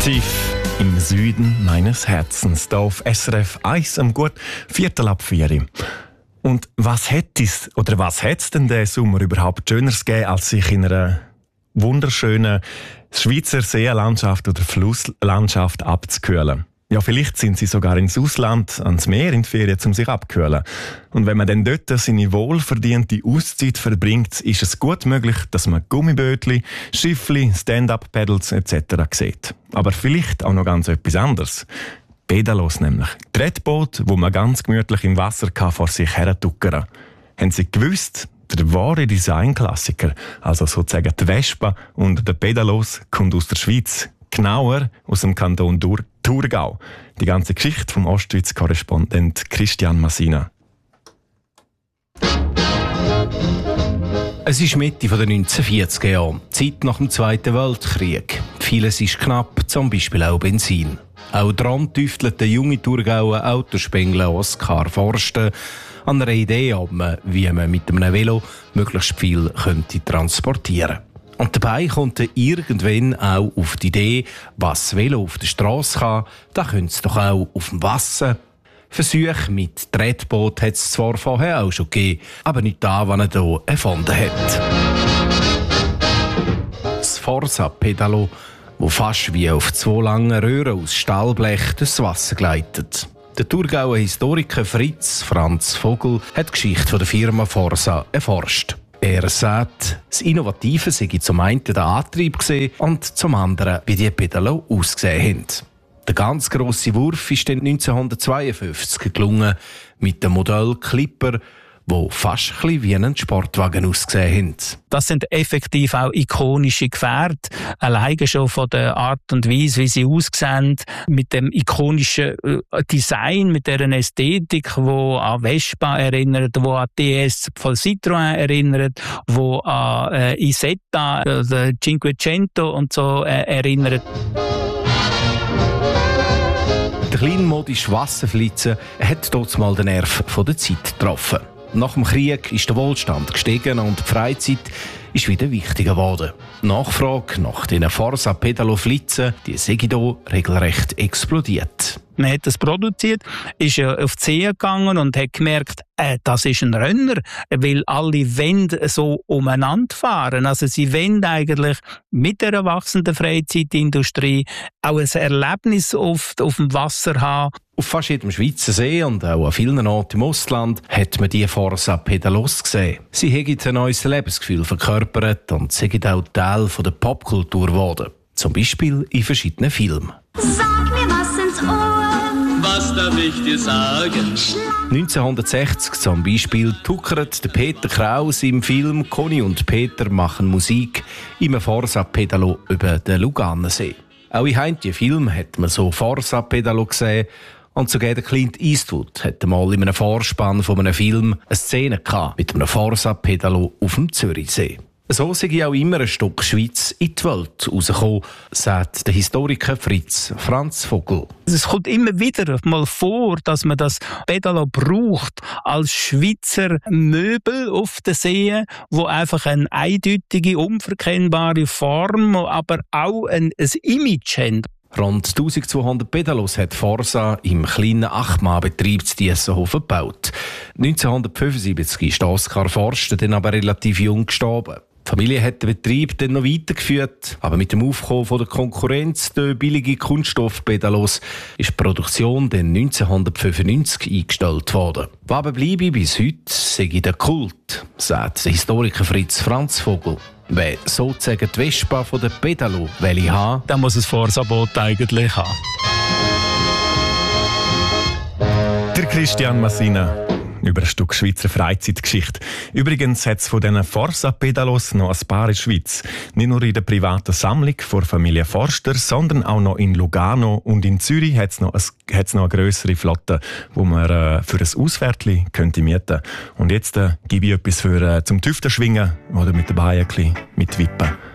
Tief im Süden meines Herzens, da auf SRF 1 am gut 4:04. Und was hätte es denn diesen Sommer überhaupt Schöneres gegeben, als sich in einer wunderschönen Schweizer Seenlandschaft oder Flusslandschaft abzukühlen? Ja, vielleicht sind sie sogar ins Ausland, ans Meer in die Ferien, um sich abzukühlen. Und wenn man dann dort seine wohlverdiente Auszeit verbringt, ist es gut möglich, dass man Gummibötli, Schiffli, Stand-up-Paddles etc. sieht. Aber vielleicht auch noch ganz etwas anderes. Pedalos nämlich. Tretboot, wo man ganz gemütlich im Wasser vor sich her tuckern kann. Haben Sie gewusst, der wahre Designklassiker, also sozusagen die Vespa und der Pedalos, kommt aus der Schweiz. Genauer aus dem Kanton Thurgau. Die ganze Geschichte vom Ostschweiz-Korrespondent Christian Massina. Es ist Mitte der 1940er Jahre, Zeit nach dem Zweiten Weltkrieg. Vieles ist knapp, zum Beispiel auch Benzin. Auch daran tüftelt der junge Thurgauer Autospengler Oskar Forster an einer Idee ab, wie man mit einem Velo möglichst viel transportieren könnte. Und dabei kommt er irgendwann auch auf die Idee, was das Velo auf der Straße kann, da könnte es doch auch auf dem Wasser. Versuche mit Tretboot hat es zwar vorher auch schon gegeben, aber nicht da, was er hier erfunden hat. Das Forsa-Pedalo, das fast wie auf 2 langen Röhren aus Stahlblech durchs Wasser gleitet. Der Thurgauer Historiker Franz Vogel hat die Geschichte der Firma Forsa erforscht. Er sagt, das Innovative sei zum einen der Antrieb gewesen und zum anderen, wie die Pedalo ausgesehen haben. Der ganz grosse Wurf ist dann 1952 gelungen mit dem Modell Clipper, wo fast ein bisschen wie ein Sportwagen ausgesehen haben. Das sind effektiv auch ikonische Gefährte. Alleine schon von der Art und Weise, wie sie aussehen, mit dem ikonischen Design, mit dieser Ästhetik, die an Vespa erinnert, die an DS von Citroën erinnert, die an Isetta, Cinquecento und so erinnert. Der kleinmodische Wasserflitzer hat dort mal den Nerv der Zeit getroffen. Nach dem Krieg ist der Wohlstand gestiegen und die Freizeit ist wieder wichtiger geworden. Die Nachfrage nach diesen Forsa-Pedalo-Flitzen, die sei hier regelrecht explodiert. Man hat das produziert, ist auf die See gegangen und hat gemerkt, das ist ein Renner, weil alle Wände so umeinander fahren. Also sie wollen eigentlich mit der wachsenden Freizeitindustrie auch ein Erlebnis auf dem Wasser haben. Auf fast jedem Schweizer See und auch an vielen Orten im Ausland hat man die Forsa-Pedalos gesehen. Sie haben ein neues Lebensgefühl verkörpert und sind auch Teil der Popkultur geworden. Zum Beispiel in verschiedenen Filmen. Sag mir was ins Ohr. Was darf ich dir sagen? 1960 zum Beispiel tuckert der Peter Kraus im Film «Conny und Peter machen Musik» im Forsa-Pedalo über den Lugannensee. Auch in heimlichen Filmen hat man so Forsa-Pedalo gesehen. Und sogar der Clint Eastwood hatte mal in einem Vorspann von einem Film eine Szene mit einem Forsa-Pedalo auf dem Zürichsee. So sei auch immer ein Stück Schweiz in die Welt rausgekommen, sagt der Historiker Franz Vogel. Es kommt immer wieder mal vor, dass man das Pedalo braucht als Schweizer Möbel auf den Seen, wo einfach eine eindeutige, unverkennbare Form, aber auch ein Image haben. Rund 1200 Pedalos hat Forsa im kleinen 8-Mann-Betrieb zu Diessenhofen gebaut. 1975 ist Oskar Forster dann aber relativ jung gestorben. Die Familie hat den Betrieb dann noch weitergeführt, aber mit dem Aufkommen von der Konkurrenz der billigen Kunststoff-Pedalos ist die Produktion dann 1995 eingestellt worden. Was aber bleibe bis heute, sei der Kult, sagt der Historiker Franz Vogel. Wer sozusagen die Vespa von der Pedalo will haben, dann muss es Forsa-Boot eigentlich haben. Der Christian Massina über ein Stück Schweizer Freizeitgeschichte. Übrigens hat es von diesen Forsa-Pedalos noch ein paar in der Schweiz. Nicht nur in der privaten Sammlung von Familie Forster, sondern auch noch in Lugano und in Zürich hat es noch eine grössere Flotte, die man für ein Auswärtli könnte mieten. Und jetzt gebe ich etwas zum Tüften schwingen oder mit dabei ein bisschen mit Wippen.